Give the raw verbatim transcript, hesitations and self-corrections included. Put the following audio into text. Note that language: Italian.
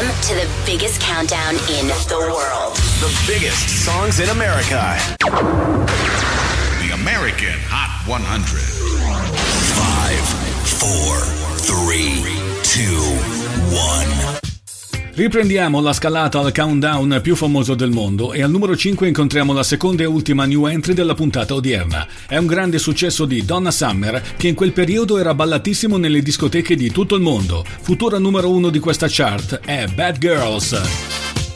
Welcome to the biggest countdown in the world. The biggest songs in America. The American Hot one hundred. Five, four, three, two, one. Riprendiamo la scalata al countdown più famoso del mondo e al numero cinque incontriamo la seconda e ultima new entry della puntata odierna. È un grande successo di Donna Summer che in quel periodo era ballatissimo nelle discoteche di tutto il mondo. Futura numero uno di questa chart è Bad Girls.